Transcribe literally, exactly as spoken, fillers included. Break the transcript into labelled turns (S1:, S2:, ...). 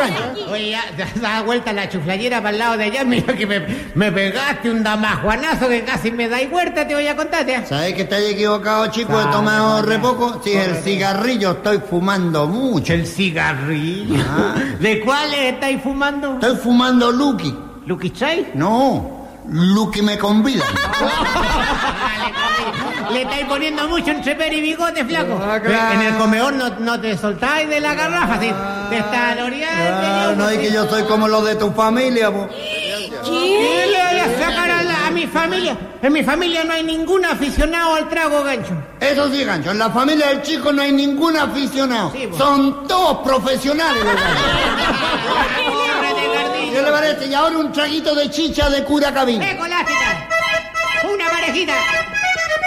S1: gancho.
S2: Oye, ya, da vuelta la chuflayera para el lado de allá. Mira que me, me pegaste un damajuanazo que casi me da y vuelta, te voy a contar, ¿eh?
S1: ¿Sabes que estáis equivocado, chico? He tomado re poco. Sí, el cigarrillo estoy fumando mucho.
S2: ¿El cigarrillo? Ah. ¿De cuáles estáis fumando?
S1: Estoy fumando Lucky.
S2: ¿Lucky Chai?
S1: No, Lucky me convida.
S2: Le estáis poniendo mucho entre pera y bigote, flaco. Ah, claro. En el comedor no, no te soltáis de la garrafa, ¿sí? Te está
S1: loreando. No, es que yo soy como los de tu familia, po.
S2: ¿Qué le voy a sacar a, la, a mi familia? En mi familia no hay ningún aficionado al trago, Gancho.
S1: Eso sí, Gancho, en la familia del chico no hay ningún aficionado. Sí, son todos profesionales. ¿Qué le parece? Y ahora un traguito de chicha de cura cabina.
S2: ¡Eh, colástica! ¡Una parejita!